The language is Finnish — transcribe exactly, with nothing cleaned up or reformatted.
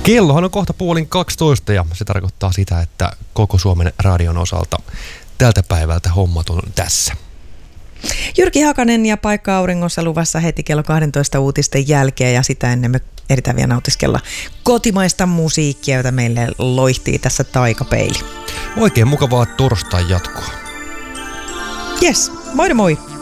Kellohan on kohta puolin kaksitoista ja se tarkoittaa sitä, että koko Suomen radion osalta tältä päivältä hommat on tässä. Jyrki Hakanen ja Paikka auringossa luvassa heti kello kaksitoista uutisten jälkeen ja sitä ennen me ehditään vielä nautiskella kotimaista musiikkia, jota meille loihtii tässä taikapeili. Oikein mukavaa torstai jatkoa. Yes, moi moi!